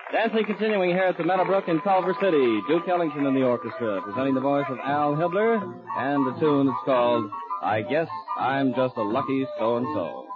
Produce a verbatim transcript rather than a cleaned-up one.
Dancing continuing here at the Meadowbrook in Culver City. Duke Ellington in the orchestra, presenting the voice of Al Hibbler, and the tune is called I Guess I'm Just a Lucky So-and-So.